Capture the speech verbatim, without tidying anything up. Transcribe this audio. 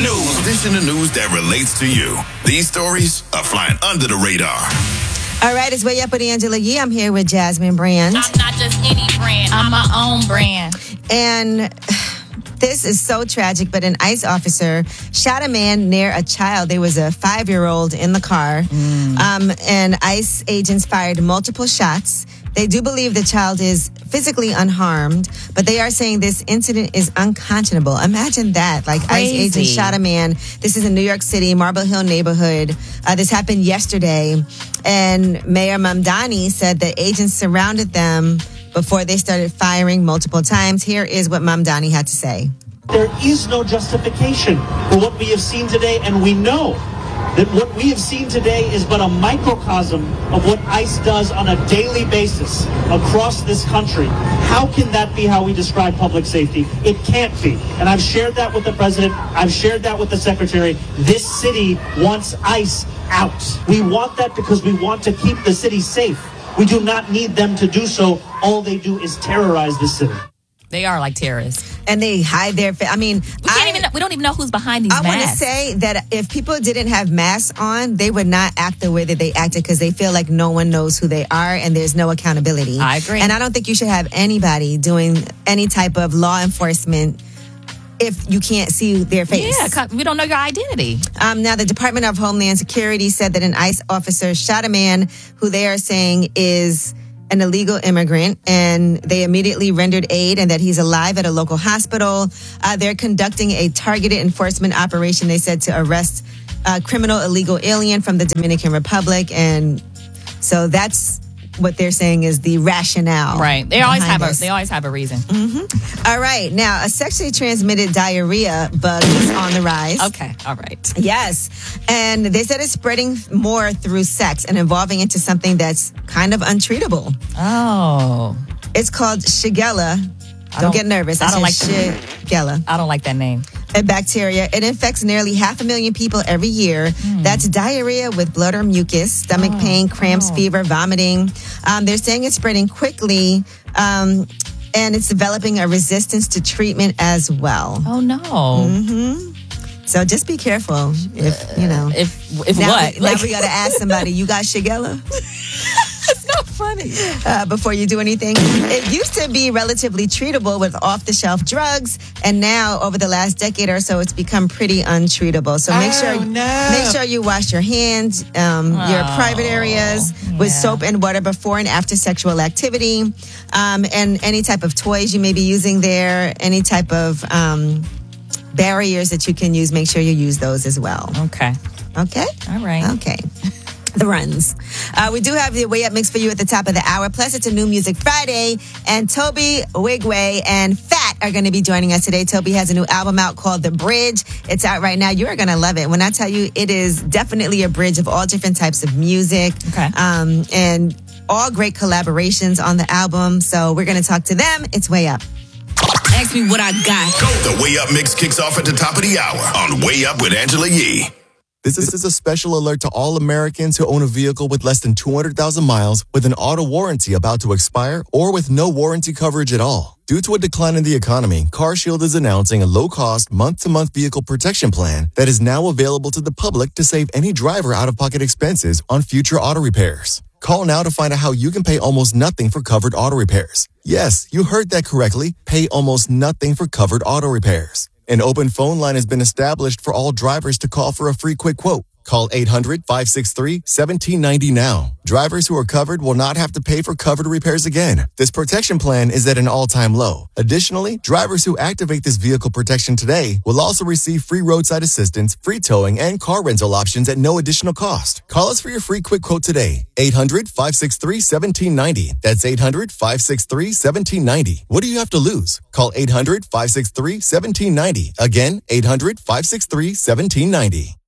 News. This in the news that relates to you. These stories are flying under the radar. All right, it's Way Up with Angela Yee. I'm here with Jasmine Brand. I'm not just any brand. I'm my own brand. And this is so tragic, but an ICE officer shot a man near a child. There was a five-year-old in the car. Mm. Um, and ICE agents fired multiple shots. They do believe the child is physically unharmed, but they are saying this incident is unconscionable. Imagine that. Like, Crazy. ICE agents shot a man. This is in New York City, Marble Hill neighborhood. Uh, this happened yesterday. And Mayor Mamdani said that agents surrounded them before they started firing multiple times. Here is what Mamdani had to say. There is no justification for what we have seen today, and we know that what we have seen today is but a microcosm of what ICE does on a daily basis across this country. How can that be how we describe public safety? It can't be. And I've shared that with the president. I've shared that with the secretary. This city wants ICE out. We want that because we want to keep the city safe. We do not need them to do so. All they do is terrorize the city. They are like terrorists. And they hide their fa- I mean, we can't I, even. We don't even know who's behind these I masks. want to say that if people didn't have masks on, they would not act the way that they acted because they feel like no one knows who they are and there's no accountability. I agree. And I don't think you should have anybody doing any type of law enforcement if you can't see their face. Yeah, we don't know your identity. Um, now, the Department of Homeland Security said that an ICE officer shot a man who they are saying is an illegal immigrant, and they immediately rendered aid and that he's alive at a local hospital. Uh, they're conducting a targeted enforcement operation, they said, to arrest a criminal illegal alien from the Dominican Republic. And so that's what they're saying is the rationale. Right. They always have this. a they always have a reason. Mm-hmm. All right. Now, a sexually transmitted diarrhea bug is on the rise. Okay. All right. Yes. And they said it's spreading more through sex and evolving into something that's kind of untreatable. Oh. It's called Shigella. Don't, don't get nervous. I don't like Shigella. I don't like that name. A bacteria. It infects nearly half a million people every year. Mm. That's diarrhea with blood or mucus, stomach oh, pain, cramps, oh. fever, vomiting. Um, they're saying it's spreading quickly, um, and it's developing a resistance to treatment as well. Oh, no. Mm-hmm. So just be careful. If, you know. If, if now what? We, like, now we got to ask somebody, you got Shigella? It's not funny. Uh, before you do anything. It used to be relatively treatable with off-the-shelf drugs, and now over the last decade or so, it's become pretty untreatable. So make oh, sure no. make sure you wash your hands, um, oh, your private areas yeah. with soap and water before and after sexual activity, um, and any type of toys you may be using there, any type of um, barriers that you can use. Make sure you use those as well. Okay. Okay. All right. Okay. The runs. Uh, we do have the Way Up mix for you at the top of the hour. Plus, it's a New Music Friday. And Toby Wigway and Fat are going to be joining us today. Toby has a new album out called The Bridge. It's out right now. You are going to love it. When I tell you, it is definitely a bridge of all different types of music. Okay. Um, and all great collaborations on the album. So we're going to talk to them. It's Way Up. Ask me what I got. Go. The Way Up mix kicks off at the top of the hour on Way Up with Angela Yee. This is, this is a special alert to all Americans who own a vehicle with less than two hundred thousand miles with an auto warranty about to expire or with no warranty coverage at all. Due to a decline in the economy, CarShield is announcing a low-cost, month-to-month vehicle protection plan that is now available to the public to save any driver out-of-pocket expenses on future auto repairs. Call now to find out how you can pay almost nothing for covered auto repairs. Yes, you heard that correctly. Pay almost nothing for covered auto repairs. An open phone line has been established for all drivers to call for a free quick quote. Call eight hundred, five six three, one seven nine zero now. Drivers who are covered will not have to pay for covered repairs again. This protection plan is at an all-time low. Additionally, drivers who activate this vehicle protection today will also receive free roadside assistance, free towing, and car rental options at no additional cost. Call us for your free quick quote today. eight hundred, five six three, one seven nine zero. That's eight hundred, five six three, one seven nine zero. What do you have to lose? Call eight hundred, five six three, one seven nine zero. Again, eight hundred, five six three, one seven nine zero.